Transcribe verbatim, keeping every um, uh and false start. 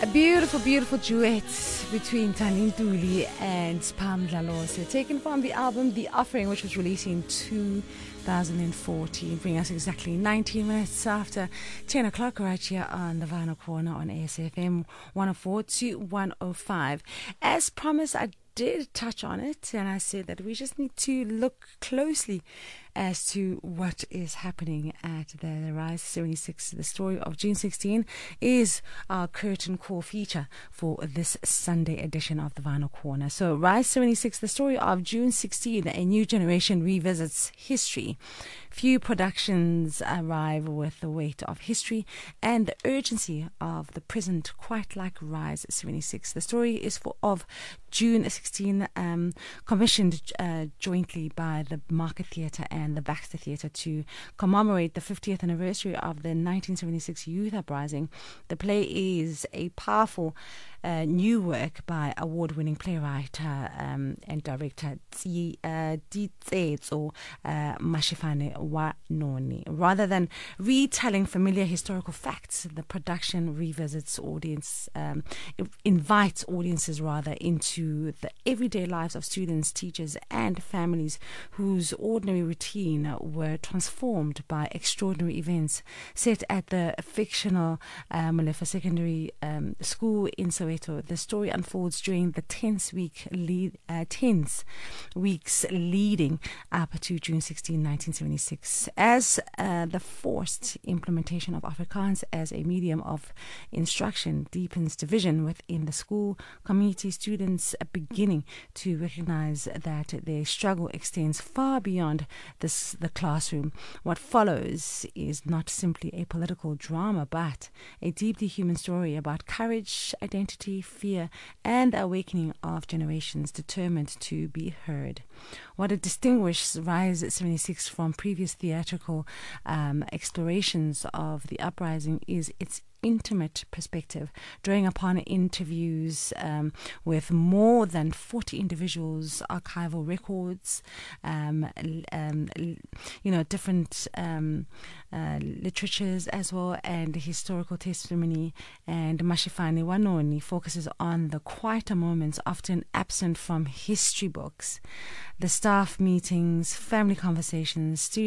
A beautiful, beautiful duet between Tani Ntuli and Spam Dlalose, taken from the album The Offering, which was released in two thousand fourteen, bringing us exactly nineteen minutes after ten o'clock right here on the Vinyl Corner on A S F M one oh four to one oh five. As promised, I did touch on it, and I said that we just need to look closely as to what is happening at the Rise seventy-six. The story of June sixteenth is our curtain call feature for this Sunday edition of the Vinyl Corner. So Rise seventy-six, the story of June sixteenth, a new generation revisits history. Few productions arrive with the weight of history and the urgency of the present, quite like Rise seventy-six. The story is for of June sixteenth, um, commissioned uh, jointly by the Market Theatre and the Baxter Theatre to commemorate the fiftieth anniversary of the nineteen seventy-six Youth Uprising. The play is a powerful uh, new work by award-winning playwright uh, um, and director Ditsetso uh, Mashifane Wanoni. Rather than retelling familiar historical facts, the production revisits audience, um, it invites audiences rather into the everyday lives of students, teachers, and families whose ordinary routine were transformed by extraordinary events. Set at the fictional uh, Molefa Secondary um, School in Soweto, the story unfolds during the tense week lead, uh, tense weeks leading up to June sixteenth, nineteen seventy-six, as uh, the forced implementation of Afrikaans as a medium of instruction deepens division within the school community. Students are beginning to recognize that their struggle extends far beyond this, the classroom. What follows is not simply a political drama, but a deeply human story about courage, identity, fear, and the awakening of generations determined to be heard. What distinguishes Rise seventy-six from previous theatrical um, explorations of the uprising is its intimate perspective, drawing upon interviews um, with more than forty individuals, archival records, um, um, you know, different um, uh, literatures as well, and historical testimony. And Mashifane Wanoni focuses on the quieter moments often absent from history books, the staff meetings, family conversations, students